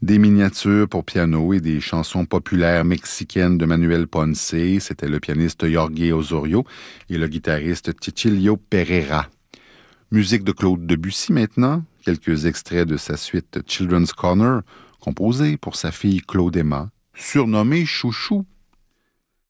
Des miniatures pour piano et des chansons populaires mexicaines de Manuel Ponce. C'était le pianiste Jorge Osorio et le guitariste Cecilio Pereira. Musique de Claude Debussy maintenant, quelques extraits de sa suite Children's Corner, composée pour sa fille Claude Emma, surnommée Chouchou.